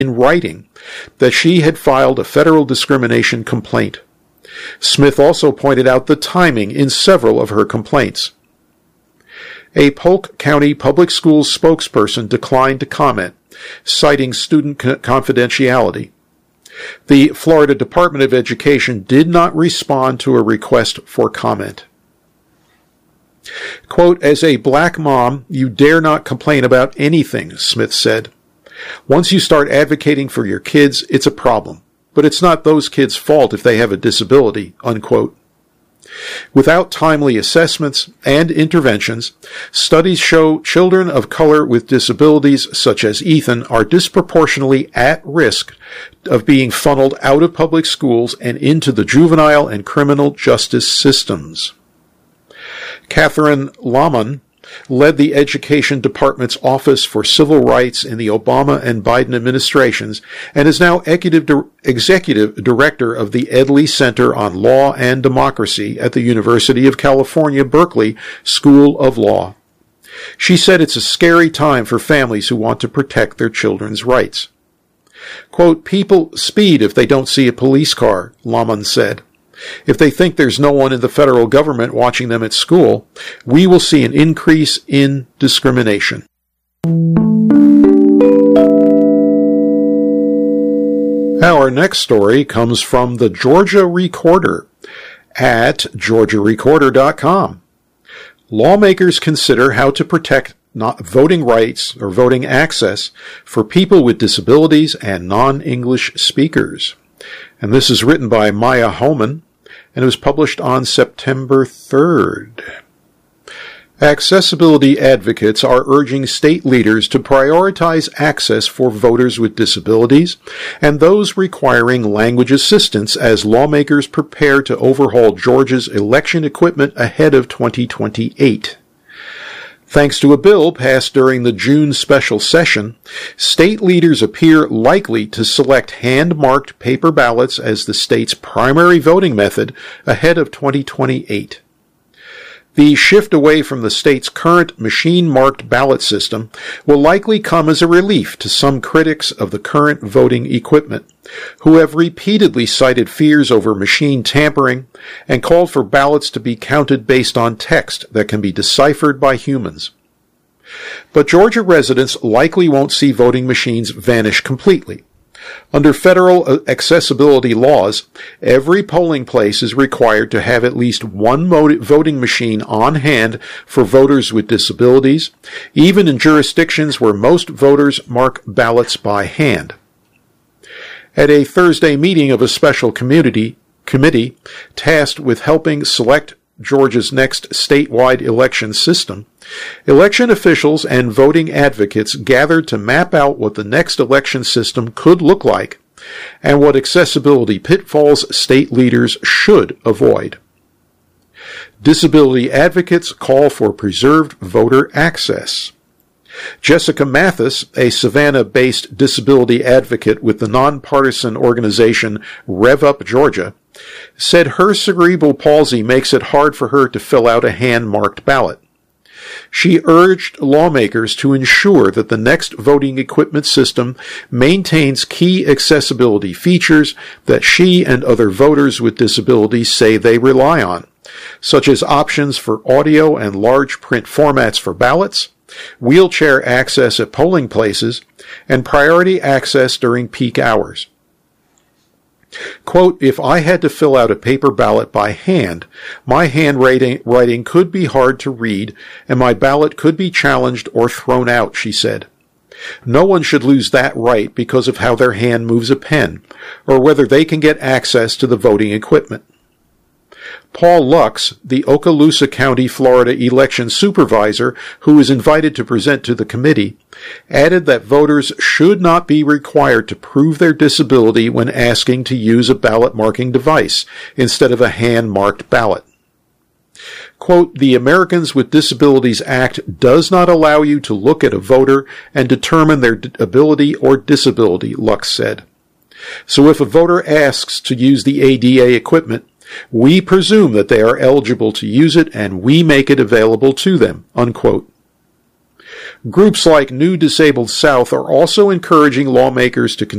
in writing that she had filed a federal discrimination complaint. Smith also pointed out the timing in several of her complaints. A Polk County Public Schools spokesperson declined to comment, citing student confidentiality. The Florida Department of Education did not respond to a request for comment. Quote, "As a black mom, you dare not complain about anything," Smith said. "Once you start advocating for your kids, it's a problem. But it's not those kids' fault if they have a disability," unquote. Without timely assessments and interventions, studies show children of color with disabilities such as Ethan are disproportionately at risk of being funneled out of public schools and into the juvenile and criminal justice systems. Catherine Lamon led the Education Department's Office for Civil Rights in the Obama and Biden administrations and is now executive director of the Edley Center on Law and Democracy at the University of California, Berkeley School of Law. She said it's a scary time for families who want to protect their children's rights. Quote, "People speed if they don't see a police car," Lamon said. "If they think there's no one in the federal government watching them at school, we will see an increase in discrimination." Our next story comes from the Georgia Recorder at georgiarecorder.com. Lawmakers consider how to protect voting rights or voting access for people with disabilities and non-English speakers. And this is written by Maya Homan, and it was published on September 3rd. Accessibility advocates are urging state leaders to prioritize access for voters with disabilities and those requiring language assistance as lawmakers prepare to overhaul Georgia's election equipment ahead of 2028. Thanks to a bill passed during the June special session, state leaders appear likely to select hand-marked paper ballots as the state's primary voting method ahead of 2028. The shift away from the state's current machine-marked ballot system will likely come as a relief to some critics of the current voting equipment, who have repeatedly cited fears over machine tampering and called for ballots to be counted based on text that can be deciphered by humans. But Georgia residents likely won't see voting machines vanish completely. Under federal accessibility laws, every polling place is required to have at least one voting machine on hand for voters with disabilities, even in jurisdictions where most voters mark ballots by hand. At a Thursday meeting of a special committee tasked with helping select Georgia's next statewide election system, election officials and voting advocates gathered to map out what the next election system could look like and what accessibility pitfalls state leaders should avoid. Disability advocates call for preserved voter access. Jessica Mathis, a Savannah-based disability advocate with the nonpartisan organization Rev Up Georgia, said her cerebral palsy makes it hard for her to fill out a hand-marked ballot. She urged lawmakers to ensure that the next voting equipment system maintains key accessibility features that she and other voters with disabilities say they rely on, such as options for audio and large print formats for ballots, wheelchair access at polling places, and priority access during peak hours. Quote, "If I had to fill out a paper ballot by hand, my handwriting could be hard to read, and my ballot could be challenged or thrown out," she said. "No one should lose that right because of how their hand moves a pen, or whether they can get access to the voting equipment." Paul Lux, the Okaloosa County, Florida election supervisor who was invited to present to the committee, added that voters should not be required to prove their disability when asking to use a ballot marking device instead of a hand-marked ballot. Quote, "The Americans with Disabilities Act does not allow you to look at a voter and determine their ability or disability," Lux said. "So if a voter asks to use the ADA equipment, we presume that they are eligible to use it and we make it available to them," unquote. Groups like New Disabled South are also encouraging lawmakers to